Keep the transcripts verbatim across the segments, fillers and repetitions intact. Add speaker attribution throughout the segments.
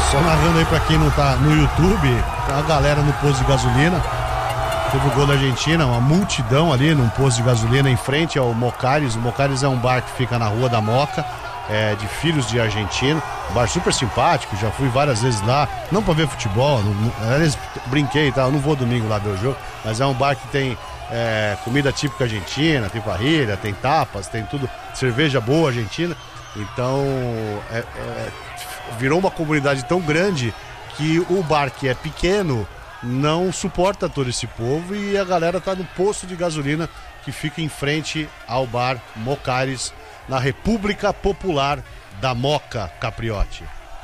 Speaker 1: Só narrando aí pra quem não tá no YouTube, tem uma galera no posto de gasolina. Teve o gol da Argentina, uma multidão ali num posto de gasolina em frente ao Mocares. O Mocares é um bar que fica na Rua da Moca, é, de filhos de argentino. Um bar super simpático, já fui várias vezes lá, não pra ver futebol, não, não, aliás, brinquei e tal, não vou domingo lá ver o jogo, mas é um bar que tem é, comida típica argentina, tem parrilha, tem tapas, tem tudo, cerveja boa argentina. Então é, é, virou uma comunidade tão grande que o bar, que é pequeno, não suporta todo esse povo, e a galera tá no posto de gasolina que fica em frente ao bar Mocares, na República Popular da Moca, Capriotti.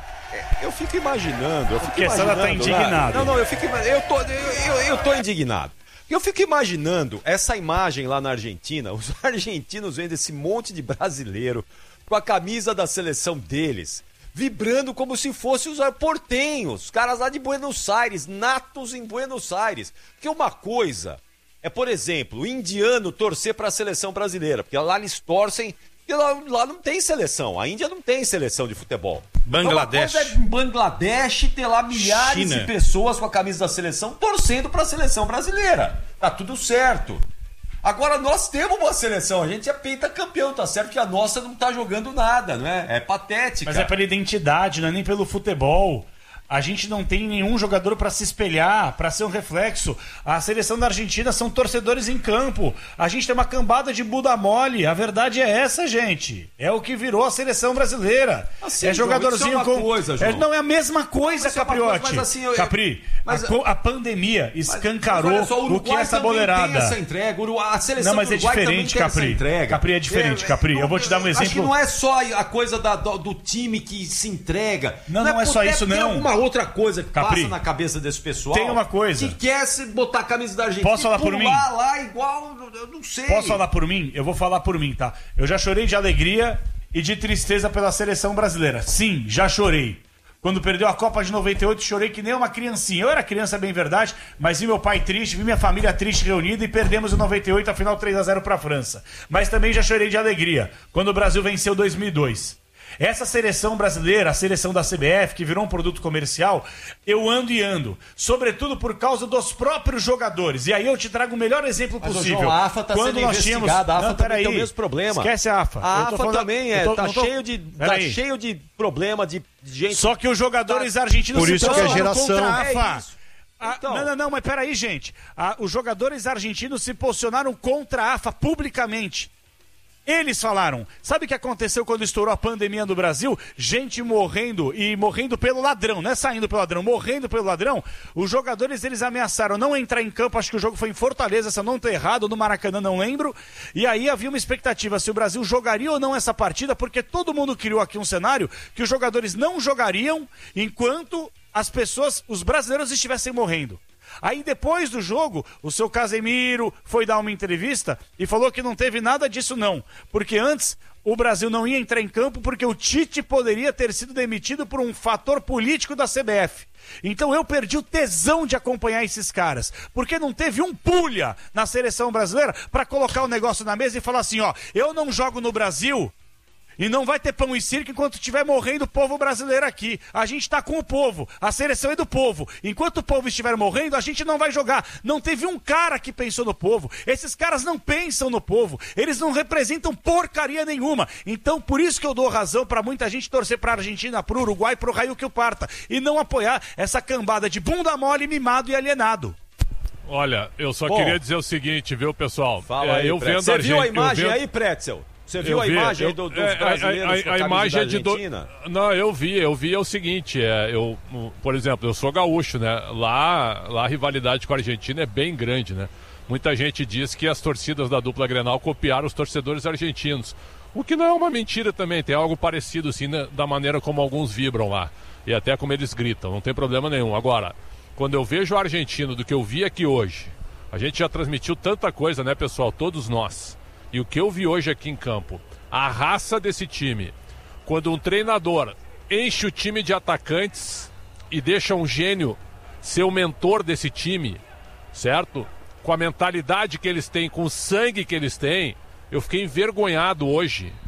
Speaker 2: Eu fico imaginando, eu fico
Speaker 3: Porque
Speaker 2: imaginando.
Speaker 3: ela tá indignada.
Speaker 2: Não, não, eu fico eu tô, eu, eu, eu tô indignado. Eu fico imaginando essa imagem lá na Argentina, os argentinos vendo esse monte de brasileiro com a camisa da seleção deles, vibrando como se fossem os portenhos, os caras lá de Buenos Aires, natos em Buenos Aires. Porque uma coisa é, por exemplo, o indiano torcer para a seleção brasileira, porque lá eles torcem, e lá, lá não tem seleção, a Índia não tem seleção de futebol.
Speaker 4: Bangladesh.
Speaker 2: Então, uma coisa é Bangladesh ter lá milhares
Speaker 4: China.
Speaker 2: de pessoas com a camisa da seleção torcendo para a seleção brasileira. Tá tudo certo. Agora nós temos uma seleção, a gente é pentacampeão, tá certo que a nossa não tá jogando nada, não é? É patética.
Speaker 3: Mas é pela identidade, não é nem pelo futebol. A gente não tem nenhum jogador para se espelhar, para ser um reflexo. A seleção da Argentina são torcedores em campo. A gente tem uma cambada de Buda mole. A verdade é essa, gente. É o que virou a seleção brasileira.
Speaker 2: Assim,
Speaker 3: é jogadorzinho
Speaker 2: João, isso é uma
Speaker 3: com.
Speaker 2: coisa, João.
Speaker 3: É, não é a mesma coisa,
Speaker 2: Mas é uma
Speaker 3: Capriotti.
Speaker 2: coisa, mas assim, eu-
Speaker 3: Capri,
Speaker 2: mas-
Speaker 3: a, co- a pandemia escancarou
Speaker 2: Mas olha só,
Speaker 3: o que é essa
Speaker 2: também
Speaker 3: boleirada.
Speaker 2: tem essa entrega, o- a seleção
Speaker 3: Não, mas
Speaker 2: do
Speaker 3: é
Speaker 2: Uruguai
Speaker 3: diferente,
Speaker 2: também tem
Speaker 3: Capri.
Speaker 2: essa entrega.
Speaker 3: Capri é diferente, Capri. Eu vou te dar um
Speaker 2: Acho que
Speaker 3: exemplo.
Speaker 2: não é só a coisa da- do, do time que se entrega.
Speaker 3: Não, não é
Speaker 2: por-
Speaker 3: só
Speaker 2: deve
Speaker 3: isso,
Speaker 2: ter
Speaker 3: não.
Speaker 2: alguma outra coisa que
Speaker 3: Capri,
Speaker 2: passa na cabeça desse pessoal.
Speaker 3: tem uma coisa.
Speaker 2: Que quer se botar a camisa da Argentina.
Speaker 3: Posso falar
Speaker 2: e
Speaker 3: por mim?
Speaker 2: pular lá igual, eu não sei.
Speaker 3: Posso falar por mim? Eu vou falar por mim, tá? Eu já chorei de alegria e de tristeza pela seleção brasileira. Sim, já chorei. Quando perdeu a Copa de noventa e oito, chorei que nem uma criancinha. Eu era criança, bem verdade, mas vi meu pai triste, vi minha família triste reunida e perdemos em noventa e oito a final três a zero para a França. Mas também já chorei de alegria quando o Brasil venceu dois mil e dois. Essa seleção brasileira, a seleção da C B F, que virou um produto comercial, eu ando e ando. Sobretudo por causa dos próprios jogadores. E aí eu te trago o melhor exemplo
Speaker 2: Mas,
Speaker 3: possível.
Speaker 2: João, a AFA tá
Speaker 3: Quando
Speaker 2: sendo
Speaker 3: nós tínhamos...
Speaker 2: investigada, a AFA
Speaker 3: Não,
Speaker 2: também
Speaker 3: peraí.
Speaker 2: tem o mesmo problema.
Speaker 3: Esquece a AFA.
Speaker 2: A
Speaker 3: Eu tô
Speaker 2: AFA
Speaker 3: falando-
Speaker 2: também
Speaker 3: eu
Speaker 2: é,
Speaker 3: tô-
Speaker 2: tá,
Speaker 3: não tô-
Speaker 2: cheio de, tá
Speaker 3: Peraí.
Speaker 2: cheio de problema, de gente...
Speaker 3: Só que os jogadores argentinos
Speaker 1: Por
Speaker 3: se
Speaker 1: isso que a
Speaker 3: posicionaram
Speaker 1: geração-
Speaker 3: contra a
Speaker 2: É
Speaker 3: AFA.
Speaker 2: isso.
Speaker 3: Ah,
Speaker 2: Então.
Speaker 3: não, não, não, mas peraí, gente. Ah, os jogadores argentinos se posicionaram contra a AFA publicamente. Eles falaram. Sabe o que aconteceu quando estourou a pandemia no Brasil? Gente morrendo e morrendo pelo ladrão, não é saindo pelo ladrão, morrendo pelo ladrão. Os jogadores, eles ameaçaram não entrar em campo, acho que o jogo foi em Fortaleza, se eu não estou errado, no Maracanã, não lembro. E aí havia uma expectativa se o Brasil jogaria ou não essa partida, porque todo mundo criou aqui um cenário que os jogadores não jogariam enquanto as pessoas, os brasileiros estivessem morrendo. Aí depois do jogo, o seu Casemiro foi dar uma entrevista e falou que não teve nada disso não, porque antes o Brasil não ia entrar em campo porque o Tite poderia ter sido demitido por um fator político da C B F. Então eu perdi o tesão de acompanhar esses caras, porque não teve um pulha na seleção brasileira para colocar o negócio na mesa e falar assim, ó, eu não jogo no Brasil... E não vai ter pão e circo enquanto estiver morrendo o povo brasileiro aqui. A gente tá com o povo, a seleção é do povo. Enquanto o povo estiver morrendo, a gente não vai jogar. Não teve um cara que pensou no povo. Esses caras não pensam no povo. Eles não representam porcaria nenhuma. Então, por isso que eu dou razão pra muita gente torcer pra Argentina, pro Uruguai, pro raio que o parta. E não apoiar essa cambada de bunda mole, mimado e alienado.
Speaker 5: Olha, eu só
Speaker 2: Bom,
Speaker 5: queria dizer o seguinte, viu, pessoal?
Speaker 2: Fala
Speaker 5: É,
Speaker 2: aí,
Speaker 5: eu
Speaker 2: Pretzel.
Speaker 5: vendo
Speaker 2: Você viu a
Speaker 5: Argen- eu
Speaker 2: imagem
Speaker 5: vendo-
Speaker 2: aí, Pretzel? Você viu
Speaker 5: Eu
Speaker 2: a
Speaker 5: vi,
Speaker 2: imagem
Speaker 5: eu-
Speaker 2: aí do, dos
Speaker 5: é, a-
Speaker 2: brasileiros
Speaker 5: a, a,
Speaker 2: com a,
Speaker 5: a
Speaker 2: camisa
Speaker 5: imagem
Speaker 2: da
Speaker 5: é de do...
Speaker 2: Argentina?
Speaker 5: Não, eu vi, eu vi é o seguinte, é, eu, por exemplo, eu sou gaúcho, né? Lá, lá a rivalidade com a Argentina é bem grande, né? Muita gente diz que as torcidas da dupla Grenal copiaram os torcedores argentinos. O que não é uma mentira também, tem algo parecido assim, né, da maneira como alguns vibram lá. E até como eles gritam, não tem problema nenhum. Agora, quando eu vejo o argentino do que eu vi aqui hoje, a gente já transmitiu tanta coisa, né, pessoal? Todos nós. E o que eu vi hoje aqui em campo, a raça desse time, quando um treinador enche o time de atacantes e deixa um gênio ser o mentor desse time, certo? Com a mentalidade que eles têm, com o sangue que eles têm, eu fiquei envergonhado hoje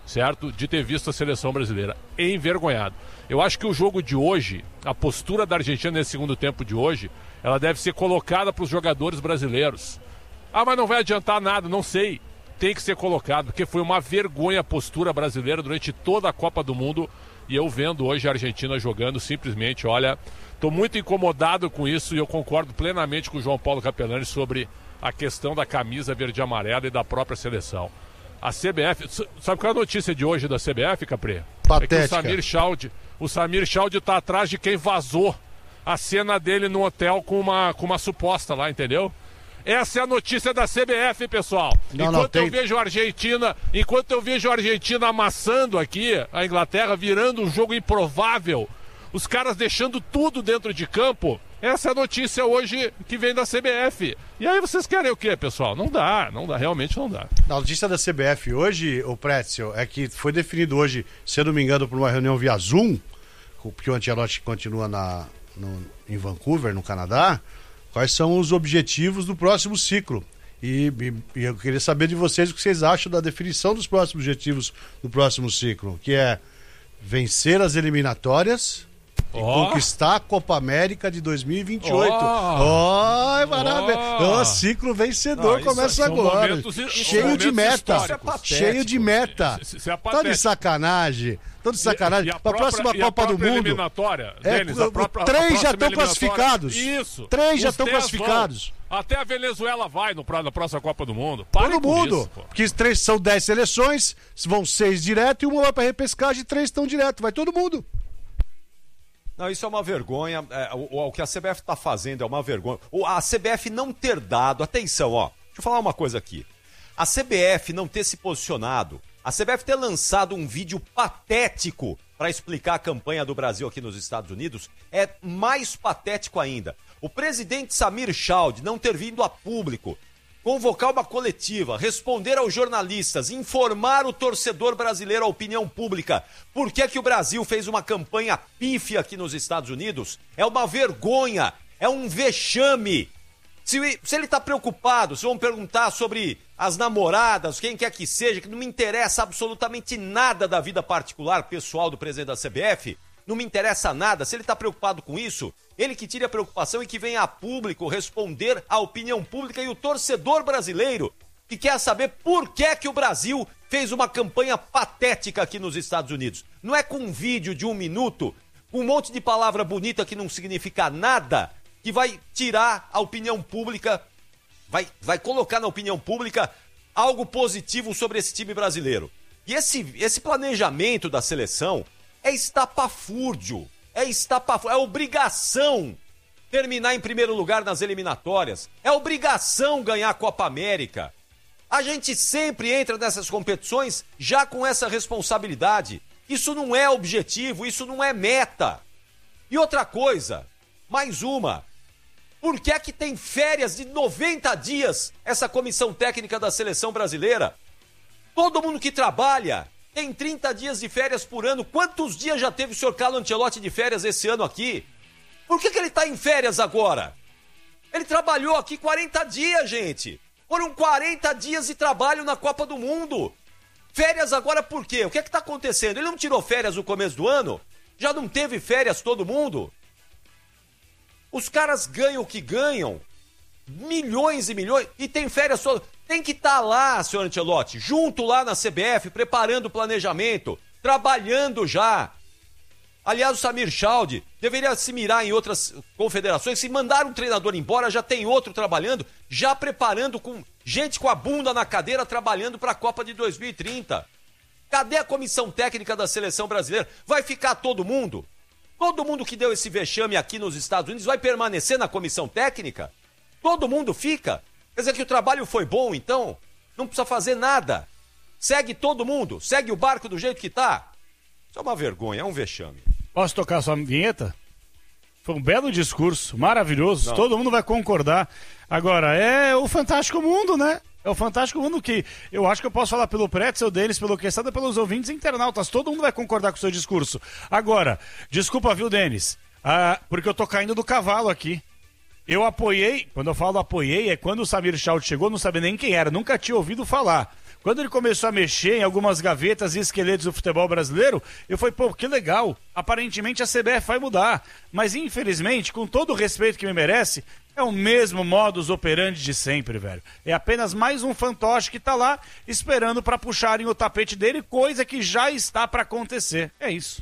Speaker 5: certo? De ter visto a seleção brasileira. Envergonhado. Eu acho que o jogo de hoje, a postura da Argentina nesse segundo tempo de hoje, ela deve ser colocada para os jogadores brasileiros. Ah, mas não vai adiantar nada, não sei. Tem que ser colocado, porque foi uma vergonha a postura brasileira durante toda a Copa do Mundo. E eu vendo hoje a Argentina jogando, simplesmente, olha, estou muito incomodado com isso e eu concordo plenamente com o João Paulo Capelani sobre a questão da camisa verde e amarela e da própria seleção. A C B F, sabe qual é a notícia de hoje da C B F, Capri?
Speaker 1: Patética.
Speaker 5: É que o Samir Chaude, o Samir Chaude tá atrás de quem vazou a cena dele no hotel com uma, com uma suposta lá, entendeu? Essa é a notícia da C B F, pessoal.
Speaker 1: Não,
Speaker 5: enquanto
Speaker 1: não, tem...
Speaker 5: eu vejo a Argentina, enquanto eu vejo a Argentina amassando aqui a Inglaterra, virando um jogo improvável, os caras deixando tudo dentro de campo, essa é a notícia hoje que vem da C B F. E aí vocês querem o quê, pessoal? Não dá, não dá, realmente não dá.
Speaker 1: A notícia da C B F hoje, o Pretzel, é que foi definido hoje, se eu não me engano, por uma reunião via Zoom, porque o Ancelotti continua na, no, em Vancouver, no Canadá, quais são os objetivos do próximo ciclo. E, e, e eu queria saber de vocês o que vocês acham da definição dos próximos objetivos do próximo ciclo, que é vencer as eliminatórias e
Speaker 5: oh.
Speaker 1: conquistar a Copa América de dois mil e vinte e oito. Ó, oh, maravilha! Oh. Oh, ciclo vencedor. Não, começa agora. Momentos, cheio de meta. Cheio de meta. Isso, isso é tá de sacanagem. Tô de sacanagem. Para a próxima Copa do Mundo. É, Denis, a própria, três a já estão classificados.
Speaker 5: Isso.
Speaker 1: Três já estão classificados.
Speaker 5: Vão. Até a Venezuela vai no, na próxima Copa do Mundo. Pare
Speaker 1: Todo mundo. Isso, porque três são dez seleções, vão seis direto e uma vai para repescagem e três estão direto. Vai todo mundo.
Speaker 2: Não, isso é uma vergonha. É, o, o que a C B F está fazendo é uma vergonha. O, a C B F não ter dado. Atenção, ó. Deixa eu falar uma coisa aqui. A C B F não ter se posicionado. A C B F ter lançado um vídeo patético para explicar a campanha do Brasil aqui nos Estados Unidos é mais patético ainda. O presidente Samir Chaude não ter vindo a público, convocar uma coletiva, responder aos jornalistas, informar o torcedor brasileiro, a opinião pública, por que que o Brasil fez uma campanha pífia aqui nos Estados Unidos, é uma vergonha, é um vexame. Se, se ele está preocupado, se vão perguntar sobre as namoradas, quem quer que seja, que não me interessa absolutamente nada da vida particular, pessoal do presidente da C B F, não me interessa nada. Se ele está preocupado com isso, ele que tire a preocupação e que venha a público responder à opinião pública e o torcedor brasileiro que quer saber por que que o Brasil fez uma campanha patética aqui nos Estados Unidos. Não é com um vídeo de um minuto, com um monte de palavra bonita que não significa nada, que vai tirar a opinião pública, vai, vai colocar na opinião pública algo positivo sobre esse time brasileiro. E esse, esse planejamento da seleção é estapafúrdio, é estapafúrdio, é obrigação terminar em primeiro lugar nas eliminatórias, é obrigação ganhar a Copa América. A gente sempre entra nessas competições já com essa responsabilidade. Isso não é objetivo, isso não é meta. E outra coisa, mais uma, por que é que tem férias de noventa dias essa comissão técnica da seleção brasileira? Todo mundo que trabalha tem trinta dias de férias por ano. Quantos dias já teve o senhor Carlo Ancelotti de férias esse ano aqui? Por que que ele está em férias agora? Ele trabalhou aqui quarenta dias, gente. Foram quarenta dias de trabalho na Copa do Mundo. Férias agora por quê? O que é que está acontecendo? Ele não tirou férias no começo do ano? Já não teve férias todo mundo? Os caras ganham o que ganham. Milhões e milhões. E tem férias só. Tem que estar tá lá, senhor Ancelotti, junto lá na C B F, preparando o planejamento, trabalhando já. Aliás, o Samir Chaude deveria se mirar em outras confederações. Se mandar um treinador embora, já tem outro trabalhando, já preparando com gente com a bunda na cadeira, trabalhando para a Copa de dois mil e trinta. Cadê a comissão técnica da seleção brasileira? Vai ficar todo mundo? Todo mundo que deu esse vexame aqui nos Estados Unidos vai permanecer na comissão técnica? Todo mundo fica? Quer dizer que o trabalho foi bom, então? Não precisa fazer nada. Segue todo mundo, segue o barco do jeito que tá. Isso é uma vergonha, é um vexame.
Speaker 3: Posso tocar sua vinheta? Foi um belo discurso, maravilhoso, Não. Todo mundo vai concordar. Agora, é o Fantástico Mundo, né? É o Fantástico Mundo que eu acho que eu posso falar pelo Pretzel deles, pelo Quesada, pelos ouvintes internautas. Todo mundo vai concordar com o seu discurso. Agora, desculpa, viu, Denis? Ah, porque eu tô caindo do cavalo aqui. Eu apoiei, quando eu falo apoiei, é quando o Samir Chaude chegou, não sabia nem quem era, nunca tinha ouvido falar. Quando ele começou a mexer em algumas gavetas e esqueletos do futebol brasileiro, eu falei, pô, que legal. Aparentemente a C B F vai mudar. Mas infelizmente, com todo o respeito que me merece, é o mesmo modus operandi de sempre, velho. É apenas mais um fantoche que tá lá esperando pra puxarem o tapete dele, coisa que já está pra acontecer. É isso.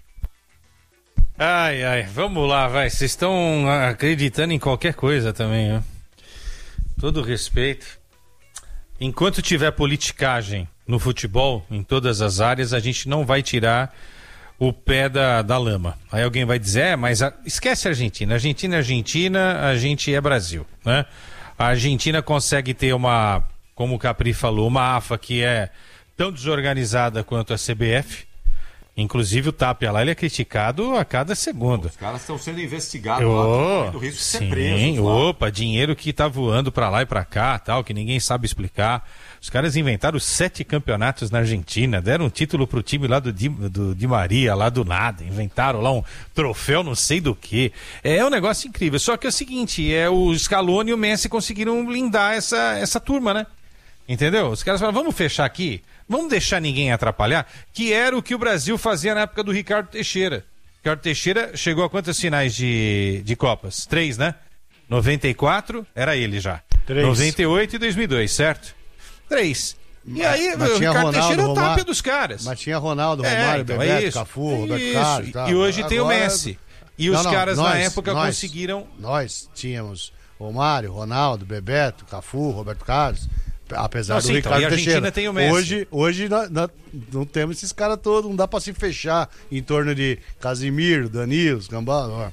Speaker 4: Ai, ai, vamos lá, vai. Vocês estão acreditando em qualquer coisa também, né? Todo respeito. Enquanto tiver politicagem no futebol, em todas as áreas, a gente não vai tirar o pé da, da lama. Aí alguém vai dizer, é, mas a... esquece a Argentina. Argentina é Argentina, a gente é Brasil, né? A Argentina consegue ter uma, como o Capri falou, uma AFA que é tão desorganizada quanto a C B F. Inclusive o Tapia lá, ele é criticado a cada segundo.
Speaker 2: Os caras estão sendo investigados
Speaker 4: oh,
Speaker 2: lá, do risco de
Speaker 4: sim,
Speaker 2: ser presos.
Speaker 4: Opa, dinheiro que tá voando pra lá e pra cá, tal, que ninguém sabe explicar. Os caras inventaram sete campeonatos na Argentina, deram um título pro time lá do Di, do Di Maria, lá do nada. Inventaram lá um troféu não sei do que. É um negócio incrível. Só que é o seguinte, é o Scaloni e o Messi conseguiram blindar essa, essa turma, né? Entendeu? Os caras falaram, vamos fechar aqui? Vamos deixar ninguém atrapalhar? Que era o que o Brasil fazia na época do Ricardo Teixeira. Ricardo Teixeira chegou a quantas finais de, de Copas? Três, né? noventa e quatro, era ele já. Três. noventa e oito e dois mil e dois, certo? Três. E
Speaker 1: mas,
Speaker 4: aí,
Speaker 1: mas
Speaker 4: o Ricardo
Speaker 1: Ronaldo,
Speaker 4: Teixeira é o
Speaker 1: Romário,
Speaker 4: tapia dos caras.
Speaker 1: Mas tinha Ronaldo,
Speaker 4: é,
Speaker 1: Romário,
Speaker 4: então,
Speaker 1: Bebeto,
Speaker 4: é isso,
Speaker 1: Cafu,
Speaker 4: é
Speaker 1: Roberto
Speaker 4: isso.
Speaker 1: Carlos. Tá.
Speaker 4: E hoje
Speaker 1: Agora,
Speaker 4: tem o Messi. E
Speaker 1: não,
Speaker 4: os
Speaker 1: não,
Speaker 4: caras
Speaker 1: nós,
Speaker 4: na época
Speaker 1: nós,
Speaker 4: conseguiram...
Speaker 1: Nós tínhamos Romário, Ronaldo, Bebeto, Cafu, Roberto Carlos... Apesar não, do sim, Ricardo então, Teixeira.
Speaker 4: Tem o Messi.
Speaker 1: Hoje, hoje nós, nós não temos esses caras todos, não dá pra se fechar em torno de Casimiro, Danilo, Gambá.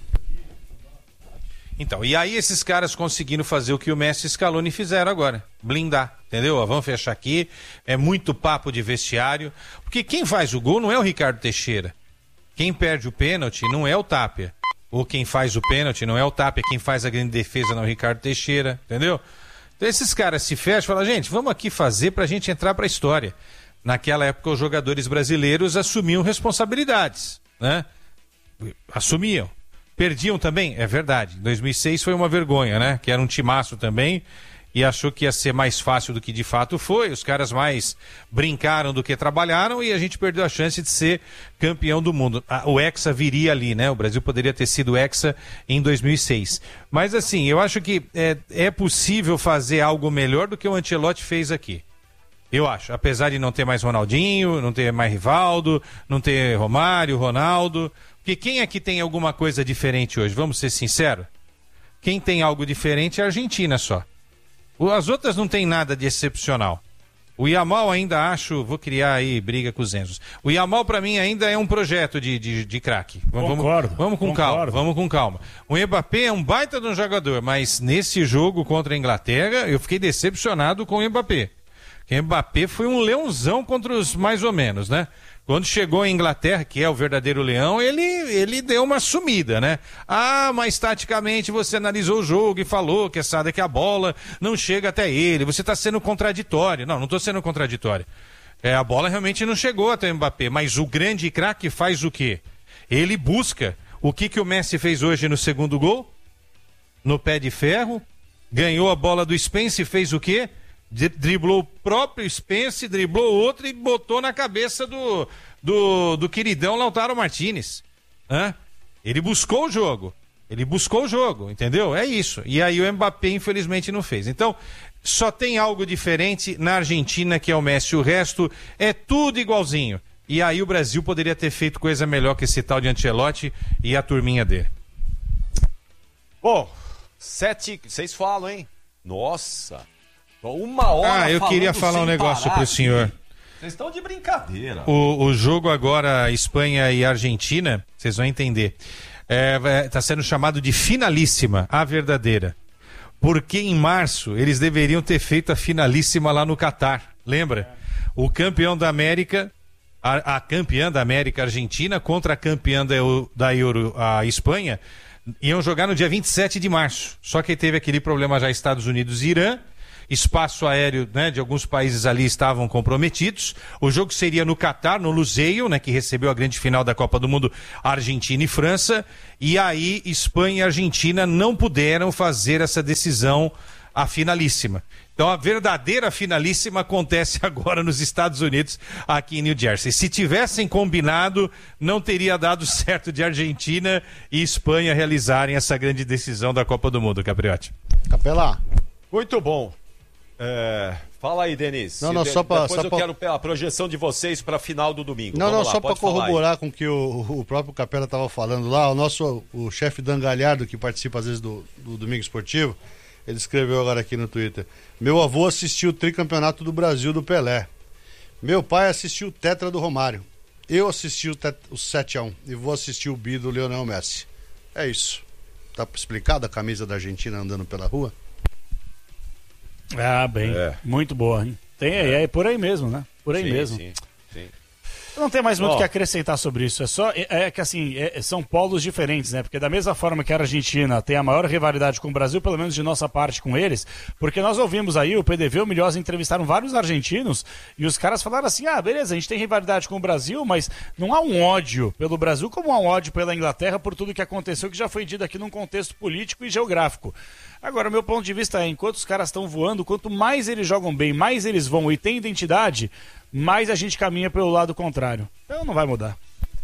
Speaker 4: Então, e aí esses caras conseguiram fazer o que o Messi e Scaloni fizeram agora, blindar, entendeu? Ó, vamos fechar aqui, é muito papo de vestiário, porque quem faz o gol não é o Ricardo Teixeira. Quem perde o pênalti não é o Tapia. Ou quem faz o pênalti não é o Tapia, quem faz a grande defesa não é o Ricardo Teixeira, entendeu? Então esses caras se fecham e falam, gente, vamos aqui fazer pra gente entrar pra história. Naquela época os jogadores brasileiros assumiam responsabilidades, né? Assumiam. Perdiam também, é verdade. Em dois mil e seis foi uma vergonha, né? Que era um timaço também e achou que ia ser mais fácil do que de fato foi. Os caras mais brincaram do que trabalharam e a gente perdeu a chance de ser campeão do mundo. O Hexa viria ali, né? O Brasil poderia ter sido Hexa em dois mil e seis. Mas assim, eu acho que é, é possível fazer algo melhor do que o Ancelotti fez aqui. Eu acho, apesar de não ter mais Ronaldinho, não ter mais Rivaldo, não ter Romário, Ronaldo. Porque quem é que tem alguma coisa diferente hoje? Vamos ser sinceros? Quem tem algo diferente é a Argentina só. As outras não tem nada de excepcional. O Yamal ainda acho, vou criar aí briga com os Enzos. O Yamal para mim ainda é um projeto de, de, de craque. Vamos,
Speaker 3: concordo,
Speaker 4: vamos com
Speaker 3: concordo.
Speaker 4: calma, vamos com calma. O Mbappé é um baita de um jogador, mas nesse jogo contra a Inglaterra eu fiquei decepcionado com o Mbappé. O Mbappé foi um leãozão contra os mais ou menos, né? Quando chegou em Inglaterra, que é o verdadeiro leão, ele, ele deu uma sumida, né? Ah, mas taticamente você analisou o jogo e falou que essa que a bola não chega até ele, você está sendo contraditório. Não, não estou sendo contraditório. É, a bola realmente não chegou até o Mbappé, mas o grande craque faz o quê? Ele busca. O que, que o Messi fez hoje no segundo gol? No pé de ferro, ganhou a bola do Spence e fez o quê? Driblou o próprio Spence, driblou outro e botou na cabeça do, do, do queridão Lautaro Martinez. Hã? Ele buscou o jogo. Ele buscou o jogo, entendeu? É isso. E aí o Mbappé, infelizmente, não fez. Então, só tem algo diferente na Argentina, que é o Messi. O resto é tudo igualzinho. E aí o Brasil poderia ter feito coisa melhor que esse tal de Ancelotti e a turminha dele.
Speaker 2: Bom, sete... Vocês falam, hein? Nossa... Uma hora.
Speaker 4: Ah, eu queria falar um negócio pro senhor.
Speaker 2: Vocês estão de brincadeira.
Speaker 4: O, o jogo agora, Espanha e Argentina, vocês vão entender. Está é, sendo chamado de finalíssima, a verdadeira. Porque em março eles deveriam ter feito a finalíssima lá no Catar. Lembra? O campeão da América, a, a campeã da América, Argentina, contra a campeã da, da Euro, a Espanha, iam jogar no dia vinte e sete de março. Só que teve aquele problema já Estados Unidos e Irã. Espaço aéreo, né, de alguns países ali estavam comprometidos. O jogo seria no Catar, no Lusail, né, que recebeu a grande final da Copa do Mundo, Argentina e França. E aí Espanha e Argentina não puderam fazer essa decisão a finalíssima. Então a verdadeira finalíssima acontece agora nos Estados Unidos, aqui em New Jersey. Se tivessem combinado, não teria dado certo de Argentina e Espanha realizarem essa grande decisão da Copa do Mundo, Capriotti.
Speaker 1: Capelá.
Speaker 2: Muito bom. É... Fala aí, Denis.
Speaker 1: Não, não, só pra,
Speaker 2: Depois
Speaker 1: só
Speaker 2: eu
Speaker 1: pra...
Speaker 2: quero a projeção de vocês para a final do domingo.
Speaker 1: Não,
Speaker 2: Vamos
Speaker 1: não,
Speaker 2: lá,
Speaker 1: só para corroborar
Speaker 2: aí.
Speaker 1: com o que o, o próprio Capela estava falando lá, o nosso o chefe Dan Galhardo, que participa às vezes do, do Domingo Esportivo, ele escreveu agora aqui no Twitter: meu avô assistiu o tricampeonato do Brasil do Pelé. Meu pai assistiu o Tetra do Romário. Eu assisti o, tet... o sete a um e vou assistir o bi do Lionel Messi. É isso. Tá explicado a camisa da Argentina andando pela rua?
Speaker 3: Ah, bem. É. Muito boa, hein? Tem, é. é por aí mesmo, né? Por aí
Speaker 2: sim,
Speaker 3: mesmo.
Speaker 2: Sim, sim.
Speaker 3: Não tem mais muito o oh. que acrescentar sobre isso. É só é, é que assim, é, são polos diferentes, né? Porque da mesma forma que a Argentina tem a maior rivalidade com o Brasil, pelo menos de nossa parte com eles, porque nós ouvimos aí, o P D V e o Milhosa entrevistaram vários argentinos e os caras falaram assim: ah, beleza, a gente tem rivalidade com o Brasil, mas não há um ódio pelo Brasil como há um ódio pela Inglaterra por tudo que aconteceu, que já foi dito aqui num contexto político e geográfico. Agora, o meu ponto de vista é, enquanto os caras estão voando, quanto mais eles jogam bem, mais eles vão e têm identidade, mais a gente caminha pelo lado contrário. Então não vai mudar.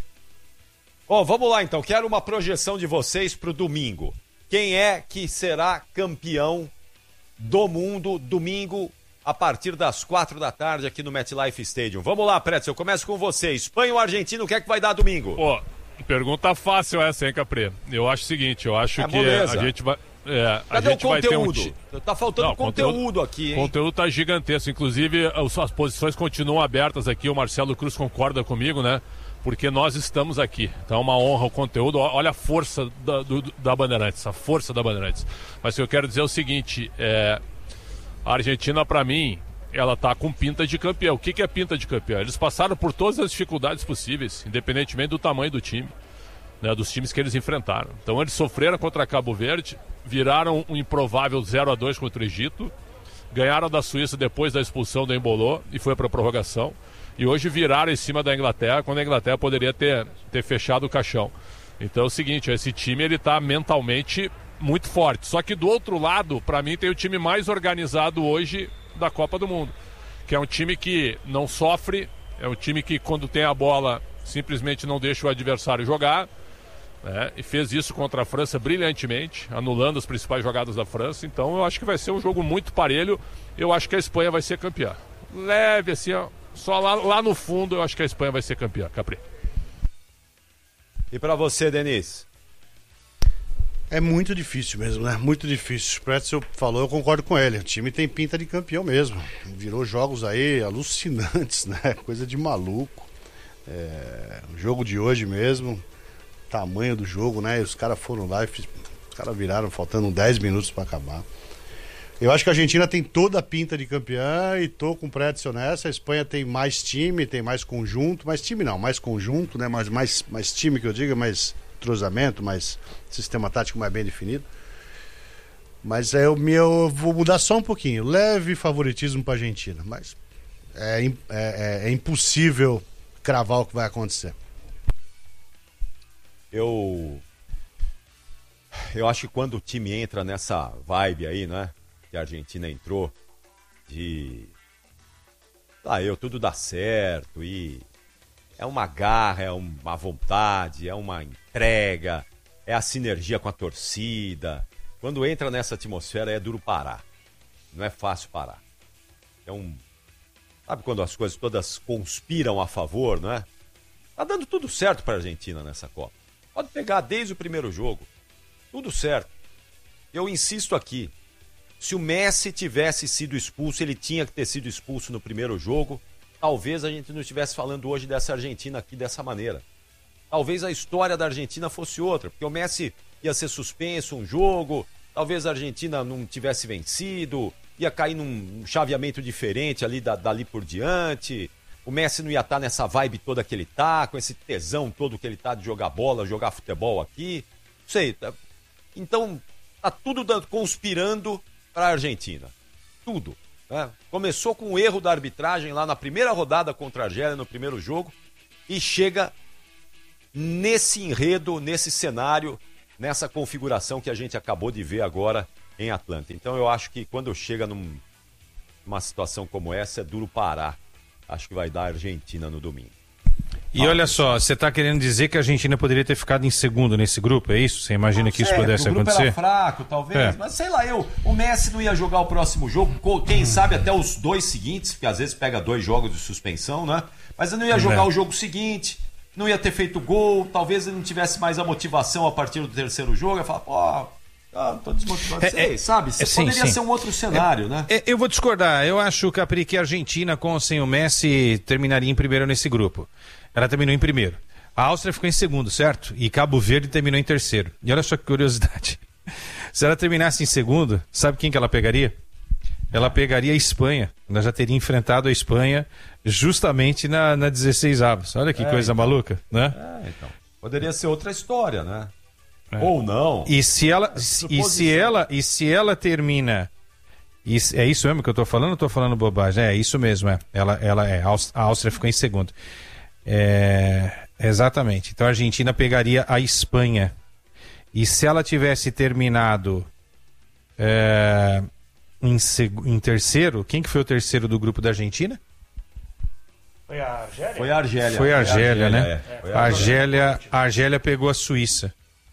Speaker 2: Ó, oh, vamos lá então. Quero uma projeção de vocês pro domingo. Quem é que será campeão do mundo domingo a partir das quatro da tarde aqui no MetLife Stadium? Vamos lá, Pretzel, eu começo com você. Espanha ou Argentina, o que é que vai dar domingo?
Speaker 5: Pô, pergunta fácil essa, hein, Capri? Eu acho o seguinte, eu acho é, que moleza. a gente vai... É,
Speaker 2: Cadê
Speaker 5: a gente
Speaker 2: o conteúdo?
Speaker 5: Vai ter um...
Speaker 2: Tá faltando
Speaker 5: Não,
Speaker 2: conteúdo, conteúdo aqui, hein?
Speaker 5: O conteúdo tá gigantesco. Inclusive, as posições continuam abertas aqui. O Marcelo Cruz concorda comigo, né? Porque nós estamos aqui. Então é uma honra o conteúdo. Olha a força da, do, da Bandeirantes, a força da Bandeirantes. Mas o que eu quero dizer é o seguinte, é... a Argentina, para mim, ela tá com pinta de campeão. O que, que é pinta de campeão? Eles passaram por todas as dificuldades possíveis, independentemente do tamanho do time, né, dos times que eles enfrentaram. Então eles sofreram contra Cabo Verde, viraram um improvável zero a dois contra o Egito, ganharam da Suíça depois da expulsão do Embolô e foi para a prorrogação, e hoje viraram em cima da Inglaterra, quando a Inglaterra poderia ter, ter fechado o caixão. Então é o seguinte, esse time ele está mentalmente muito forte, só que do outro lado, para mim, tem o time mais organizado hoje da Copa do Mundo, que é um time que não sofre, é um time que quando tem a bola simplesmente não deixa o adversário jogar, É, e fez isso contra a França brilhantemente, anulando as principais jogadas da França. Então eu acho que vai ser um jogo muito parelho. Eu acho que a Espanha vai ser campeã. Leve assim, ó, só lá, lá no fundo eu acho que a Espanha vai ser campeã, Capri.
Speaker 2: E pra você, Denis?
Speaker 1: É muito difícil mesmo, né? Muito difícil. O Pretzel falou, eu concordo com ele. O time tem pinta de campeão mesmo. Virou jogos aí alucinantes, né? Coisa de maluco. É, o jogo de hoje mesmo, tamanho do jogo, né? Os caras foram lá e fiz... os caras viraram faltando dez minutos para acabar. Eu acho que a Argentina tem toda a pinta de campeã e tô com o Pretzel nessa. A Espanha tem mais time, tem mais conjunto, mais time não, mais conjunto, né? Mais, mais, mais time que eu diga, mais entrosamento, mais sistema tático mais bem definido. Mas é o meu, eu vou mudar só um pouquinho, leve favoritismo para a Argentina, mas é, é, é, é impossível cravar o que vai acontecer.
Speaker 2: Eu eu acho que quando o time entra nessa vibe aí, né, que a Argentina entrou, de ah, eu tudo dá certo, e é uma garra, é uma vontade, é uma entrega, é a sinergia com a torcida. Quando entra nessa atmosfera é duro parar, não é fácil parar. Então, sabe quando as coisas todas conspiram a favor, não é? Tá dando tudo certo para a Argentina nessa Copa. Pode pegar desde o primeiro jogo. Tudo certo. Eu insisto aqui. Se o Messi tivesse sido expulso, ele tinha que ter sido expulso no primeiro jogo. Talvez a gente não estivesse falando hoje dessa Argentina aqui dessa maneira. Talvez a história da Argentina fosse outra. Porque o Messi ia ser suspenso um jogo. Talvez a Argentina não tivesse vencido. Ia cair num chaveamento diferente ali dali por diante. O Messi não ia estar nessa vibe toda que ele tá, com esse tesão todo que ele tá de jogar bola, jogar futebol aqui. Não sei. Tá... Então, tá tudo conspirando para a Argentina. Tudo. Né? Começou com o erro da arbitragem lá na primeira rodada contra a Argélia, no primeiro jogo, e chega nesse enredo, nesse cenário, nessa configuração que a gente acabou de ver agora em Atlanta. Então eu acho que quando chega num, numa situação como essa, é duro parar. Acho que vai dar a Argentina no domingo.
Speaker 4: E olha só, você está querendo dizer que a Argentina poderia ter ficado em segundo nesse grupo, é isso? Você imagina que isso pudesse
Speaker 2: o grupo
Speaker 4: acontecer?
Speaker 2: Era fraco, talvez, é. Mas sei lá, eu, o Messi não ia jogar o próximo jogo, quem sabe até os dois seguintes, porque às vezes pega dois jogos de suspensão, né? Mas ele não ia jogar é. o jogo seguinte, não ia ter feito gol, talvez ele não tivesse mais a motivação a partir do terceiro jogo, ia falar, pô... Ah, tô desmotivado.
Speaker 4: É,
Speaker 2: sei,
Speaker 4: é,
Speaker 2: sabe?
Speaker 4: É, sim,
Speaker 2: poderia
Speaker 4: sim.
Speaker 2: ser um outro cenário,
Speaker 4: é,
Speaker 2: né?
Speaker 4: É, eu vou discordar. Eu acho, Capri, que a Argentina, com ou sem o Messi, terminaria em primeiro nesse grupo. Ela terminou em primeiro. A Áustria ficou em segundo, certo? E Cabo Verde terminou em terceiro. E olha só que curiosidade. Se ela terminasse em segundo, sabe quem que ela pegaria? Ela pegaria a Espanha. Ela já teria enfrentado a Espanha justamente na, na dezesseis avos. Olha que é, coisa
Speaker 2: então.
Speaker 4: maluca, né?
Speaker 2: É, então. Poderia ser outra história, né? É. Ou não.
Speaker 4: E se ela, e se ela, e se ela termina, e, é isso mesmo que eu estou falando? Ou estou falando bobagem? É isso mesmo, é. Ela, ela é. A Áustria ficou em segundo. É, exatamente. Então a Argentina pegaria a Espanha. E se ela tivesse terminado é, em, seg, em terceiro, quem que foi o terceiro do grupo da Argentina?
Speaker 3: Foi a Argélia.
Speaker 2: Foi a Argélia.
Speaker 4: Foi a Argélia,
Speaker 2: Argélia,
Speaker 4: né?
Speaker 2: É. Foi
Speaker 4: a Argélia, a Argélia pegou a Suíça.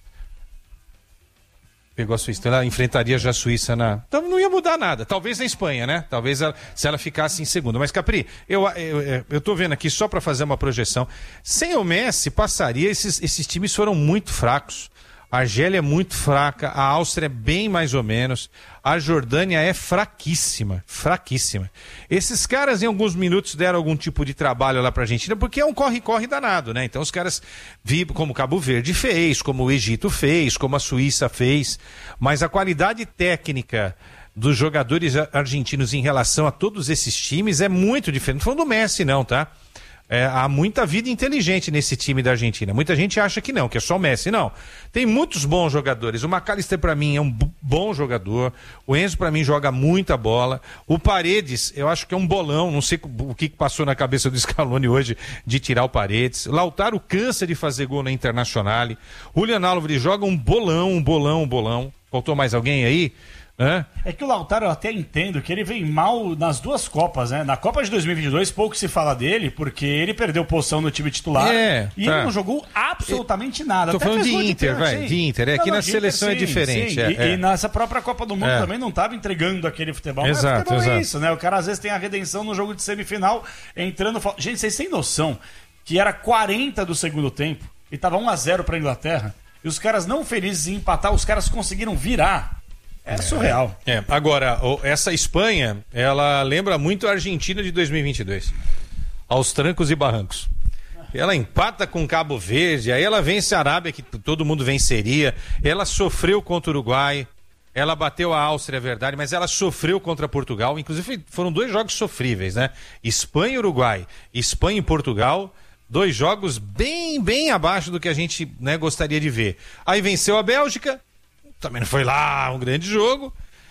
Speaker 4: Pegou a Suíça. Então ela enfrentaria já a Suíça na... Então não ia mudar nada. Talvez na Espanha, né? Talvez ela, se ela ficasse em segundo. Mas, Capri, eu, eu, eu tô vendo aqui só para fazer uma projeção. Sem o Messi, passaria. Esses, esses times foram muito fracos. A Argélia é muito fraca. A Áustria é bem mais ou menos. A Jordânia é fraquíssima. Fraquíssima. Esses caras, em alguns minutos, deram algum tipo de trabalho lá pra Argentina, porque é um corre-corre danado, né? Então os caras vibram como Cabo Verde fez, como o Egito fez, como a Suíça fez. Mas a qualidade técnica dos jogadores argentinos em relação a todos esses times é muito diferente. Não falando do Messi, não, tá? É, há muita vida inteligente nesse time da Argentina. Muita gente acha que não, que é só o Messi. Não. Tem muitos bons jogadores. O McAllister, para mim, é um bom jogador. O Enzo, para mim, joga muita bola. O Paredes, eu acho que é um bolão. Não sei o que passou na cabeça do Scaloni hoje de tirar o Paredes. Lautaro cansa de fazer gol na Internacional. Julian Álvares joga um bolão, um bolão, um bolão. Faltou mais alguém aí? Hã?
Speaker 3: É que o Lautaro eu até entendo que ele vem mal nas duas Copas, né? Na Copa de dois mil e vinte e dois pouco se fala dele, porque ele perdeu posição no time titular
Speaker 4: é,
Speaker 3: e
Speaker 4: tá.
Speaker 3: ele não jogou absolutamente nada.
Speaker 4: Tô
Speaker 3: até
Speaker 4: falando de
Speaker 3: fez
Speaker 4: Inter,
Speaker 3: de
Speaker 4: vai, de Inter. É não, que não, na seleção Inter, é diferente.
Speaker 3: Sim.
Speaker 4: É,
Speaker 3: e,
Speaker 4: é.
Speaker 3: e nessa própria Copa do Mundo
Speaker 4: é.
Speaker 3: também não estava entregando aquele futebol.
Speaker 4: Exato,
Speaker 3: mas futebol
Speaker 4: exato.
Speaker 3: é isso, né? O cara às vezes tem a redenção no jogo de semifinal, entrando... Gente, vocês têm noção que era quarenta do segundo tempo e tava um a zero pra Inglaterra e os caras não felizes em empatar, os caras conseguiram virar. É surreal.
Speaker 4: É, agora, essa Espanha, ela lembra muito a Argentina de dois mil e vinte e dois. Aos trancos e barrancos. Ela empata com Cabo Verde, aí ela vence a Arábia, que todo mundo venceria. Ela sofreu contra o Uruguai, ela bateu a Áustria, é verdade, mas ela sofreu contra Portugal. Inclusive, foram dois jogos sofríveis, né? Espanha e Uruguai, Espanha e Portugal. Dois jogos bem, bem abaixo do que a gente, né, gostaria de ver. Aí venceu a Bélgica. Também não foi lá um grande jogo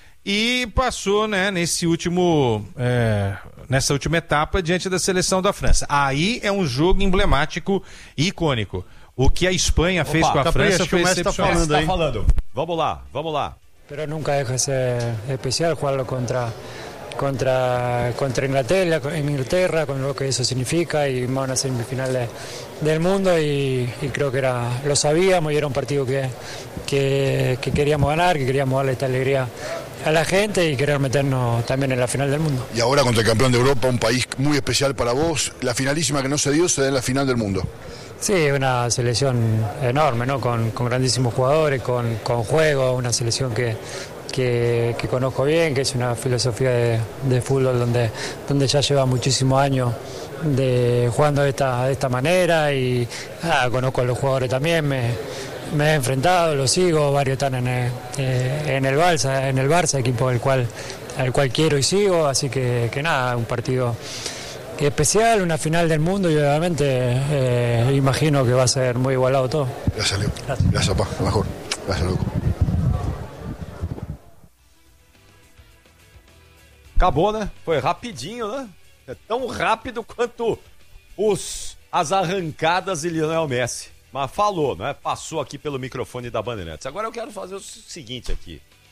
Speaker 4: e passou, né, nesse último, é, nessa última etapa diante da seleção da França. Aí é um jogo emblemático e icônico. O que a Espanha Opa, fez com a França foi excepcional.
Speaker 2: Tá falando, tá falando. Vamos lá, vamos lá.
Speaker 6: Pero nunca deja de ser especial jugarlo contra contra contra Inglaterra, en Inglaterra, con lo que eso significa y más una semifinal de, del mundo y, y creo que era lo sabíamos y era un partido que, que que queríamos ganar, que queríamos darle esta alegría a la gente y querer meternos también en la final del mundo.
Speaker 7: Y ahora contra el campeón de Europa, un país muy especial para vos, la finalísima que no se dio se da en la final del mundo.
Speaker 6: Sí, una selección enorme, ¿no? Con, con grandísimos jugadores, con, con juego, una selección que Que, que conozco bien, que es una filosofía de, de fútbol donde, donde ya lleva muchísimos años de, jugando de esta, de esta manera y ah, conozco a los jugadores también, me, me he enfrentado, los sigo, varios están en el, eh, en el Barça, en el Barça, equipo del cual, al cual quiero y sigo, así que, que nada, un partido especial, una final del mundo y obviamente eh, imagino que va a ser muy igualado todo.
Speaker 7: Gracias, Leo. Gracias, Gracias papá, lo mejor. Gracias, loco.
Speaker 2: Acabou, né? Foi rapidinho, né? É tão rápido quanto os, as arrancadas de Lionel Messi. Mas falou, né? Passou aqui pelo microfone da Bandeirantes. Agora eu quero fazer o seguinte aqui.